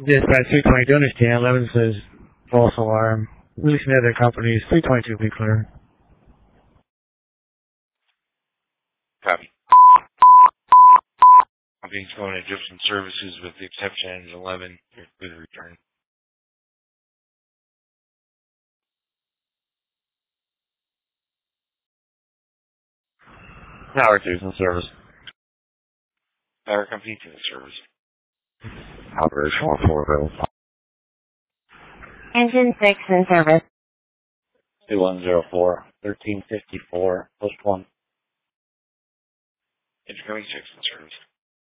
Dispatch 322, understand. 11 says false alarm. Releasing other companies. 322, be clear. Copy. Company's going to different services with the exception of 11. You're clear to return. Power 2's in service. Power Company 2 in service. Operational 4 available. Engine 6 in service. 2104, 1354, post 1. Incoming 6 in service.